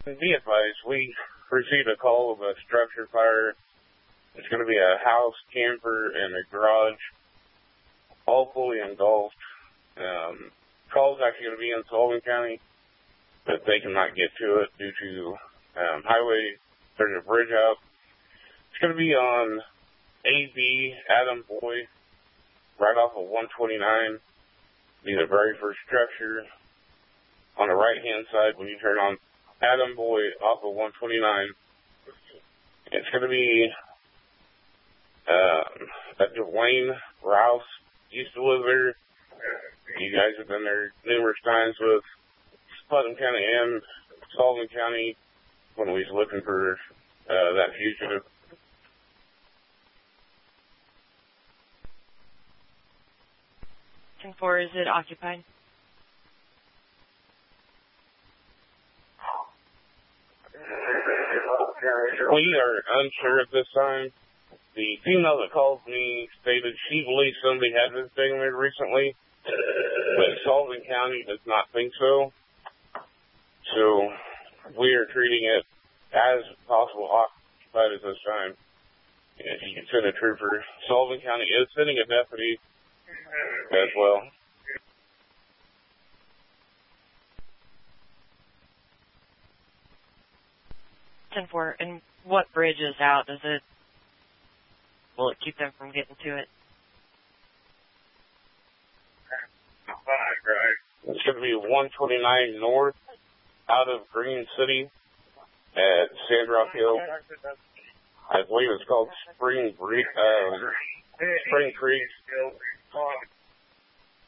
Be advised, we received a call of a structure fire. It's going to be a house, camper, and a garage, all fully engulfed. Call's actually going to be in Sullivan County, but they cannot get to it due to highway. There's a bridge out. It's going to be on AB Adam Boy, right off of 129. Be the very first structure on the right-hand side when you turn on Adam Boy off of 129. It's going to be Dwayne Rouse used to live there. You guys have been there numerous times with Putnam County and Sullivan County when we was looking for that fugitive. Four, is it occupied? We are unsure at this time. The female that called me stated she believes somebody had been staying there recently, but Sullivan County does not think so. So we are treating it as possible occupied at this time. If you can send a trooper, Sullivan County is sending a deputy as well. Four, and what bridge is out? Will it keep them from getting to it? It's going to be 129 north out of Green City at Sandrock Hill. I believe it's called Spring Creek.